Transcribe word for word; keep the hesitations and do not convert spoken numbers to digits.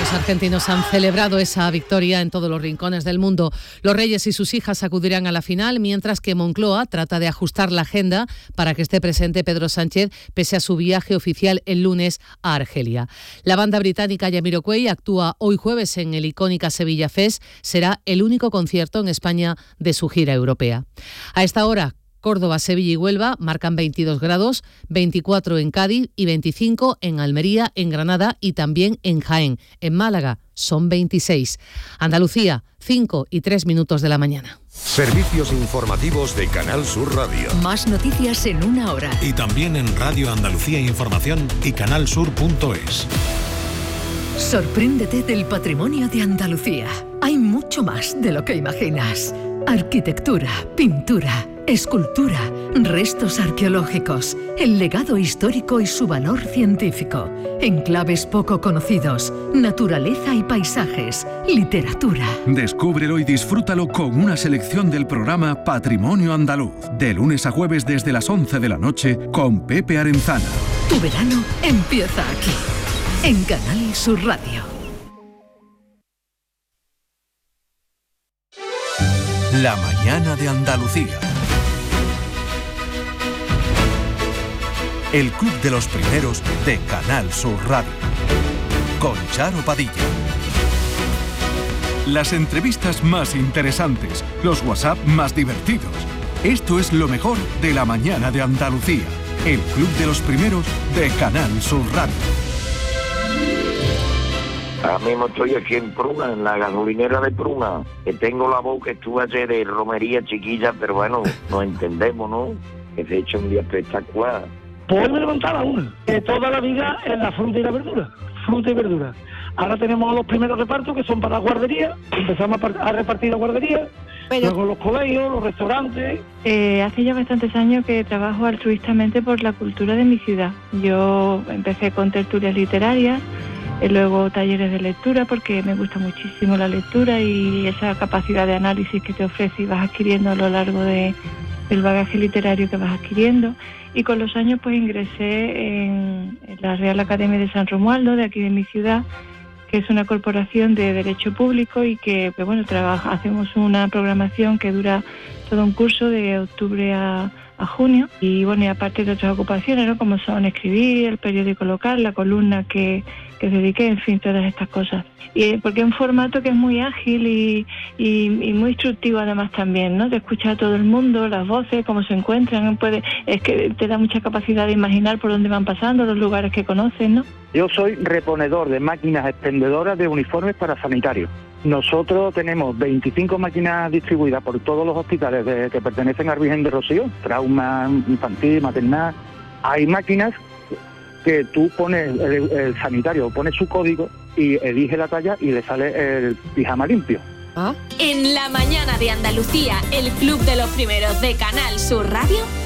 Los argentinos han celebrado esa victoria en todos los rincones del mundo. Los Reyes y sus hijas acudirán a la final, mientras que Moncloa trata de ajustar la agenda para que esté presente Pedro Sánchez, pese a su viaje oficial el lunes a Argelia. La banda británica Jamiroquai actúa hoy jueves en el icónica Sevilla Fest. Será el único concierto en España de su gira europea. A esta hora, Córdoba, Sevilla y Huelva marcan veintidós grados, veinticuatro en Cádiz y veinticinco en Almería, en Granada y también en Jaén. En Málaga son veintiséis. Andalucía, cinco y tres minutos de la mañana. Servicios informativos de Canal Sur Radio. Más noticias en una hora. Y también en Radio Andalucía Información y canalsur punto es. Sorpréndete del patrimonio de Andalucía. Hay mucho más de lo que imaginas. Arquitectura, pintura, escultura, restos arqueológicos, el legado histórico y su valor científico, enclaves poco conocidos, naturaleza y paisajes, literatura. Descúbrelo y disfrútalo con una selección del programa Patrimonio Andaluz, de lunes a jueves desde las once de la noche con Pepe Arenzana. Tu verano empieza aquí, en Canal Sur Radio. La mañana de Andalucía. El club de los primeros de Canal Sur Radio. Con Charo Padilla. Las entrevistas más interesantes, los WhatsApp más divertidos. Esto es lo mejor de la mañana de Andalucía. El club de los primeros de Canal Sur Radio. Ahora mismo estoy aquí en Pruna, en la gasolinera de Pruna, que tengo la voz que estuve ayer de romería chiquilla, pero bueno, nos entendemos, ¿no? Que se echa un día espectacular. Pues me levantaba una, que toda la vida en la fruta y la verdura, fruta y verdura. Ahora tenemos los primeros repartos que son para la guardería, empezamos a, a repartir la guardería, pero... luego los colegios, los restaurantes. Eh, hace ya bastantes años que trabajo altruistamente por la cultura de mi ciudad. Yo empecé con tertulias literarias, y luego talleres de lectura, porque me gusta muchísimo la lectura y esa capacidad de análisis que te ofrece y vas adquiriendo a lo largo de, del bagaje literario que vas adquiriendo. Y con los años pues ingresé en, en la Real Academia de San Romualdo, de aquí de mi ciudad, que es una corporación de derecho público y que, que bueno, trabaja, hacemos una programación que dura todo un curso de octubre a, a junio. Y bueno, y aparte de otras ocupaciones, ¿no?, como son escribir, el periódico local, la columna que que se dedique, en fin, todas estas cosas. Y porque es un formato que es muy ágil y, y, y muy instructivo además también, ¿no? Te escucha a todo el mundo, las voces, cómo se encuentran, puede, es que te da mucha capacidad de imaginar por dónde van pasando, los lugares que conocen, ¿no? Yo soy reponedor de máquinas expendedoras de uniformes para sanitarios. Nosotros tenemos veinticinco máquinas distribuidas por todos los hospitales de, que pertenecen al Virgen de Rocío, trauma infantil, maternal. Hay máquinas que tú pones, el, el sanitario pone su código y elige la talla y le sale el pijama limpio. ¿Ah? En la mañana de Andalucía, el club de los primeros de Canal Sur Radio